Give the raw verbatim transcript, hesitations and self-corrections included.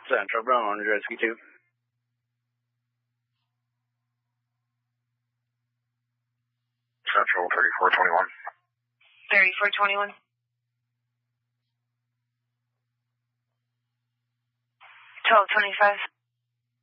Central Brahma one zero three two. Central thirty-four twenty-one. thirty-four twenty-one. twelve twenty-five.